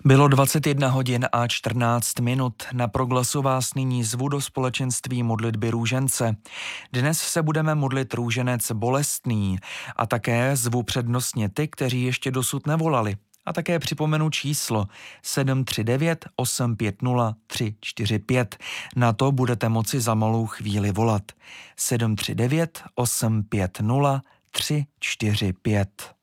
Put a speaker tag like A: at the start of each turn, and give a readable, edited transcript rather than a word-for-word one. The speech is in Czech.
A: Bylo 21 hodin a 14 minut. Na Proglasu vás nyní zvu do společenství modlitby růžence. Dnes se budeme modlit růženec bolestný a také zvu přednostně ty, kteří ještě dosud nevolali. A také připomenu číslo 739 850 345. Na to budete moci za malou chvíli volat. 739 850 345.